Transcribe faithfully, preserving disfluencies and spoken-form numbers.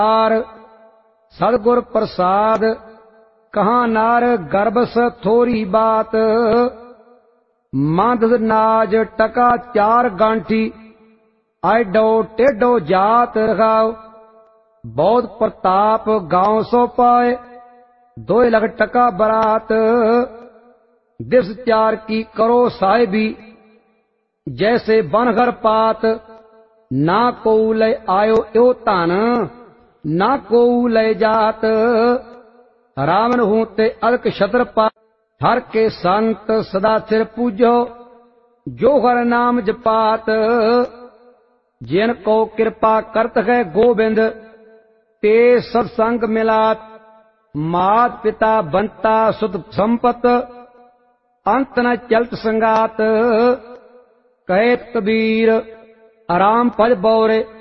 सदगुर प्रसाद कहाँ नार गर्भस थोरी बात। मंद नाज टका चार गांठी आडो टेढ़ो जात रखाओ। बहुत प्रताप गांव सो पाए दो लख टका बरात। दिस चार की करो साहिबी जैसे बनघर पात। ना को ले आयो यो धन ना को ले जात। रावण हूं ते अलक छत्र पा हर के संत सदा सिर पूजो जो हर नाम जपात। जिन को कृपा करत है गोबिंद ते सत्संग मिलात। मात पिता बंता सुत संपत अंत न चलत संगात। कहे कबीर आराम पद बौरे